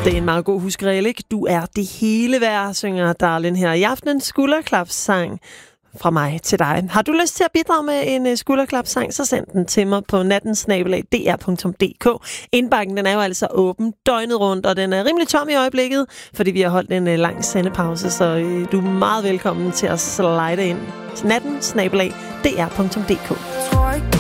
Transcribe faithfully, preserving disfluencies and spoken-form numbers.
Det er en meget god huskeregel, ikke? Du er det hele værd, synger Darlene her i aftenens skulderklapssang fra mig til dig. Har du lyst til at bidrage med en skulderklapssang, så send den til mig på natten snabel-a d r punktum d k. Indbakken den er jo altså åben døgnet rundt, og den er rimelig tom i øjeblikket, fordi vi har holdt en lang sendepause, så du er meget velkommen til at slide ind. natten snabel-a d r punktum d k.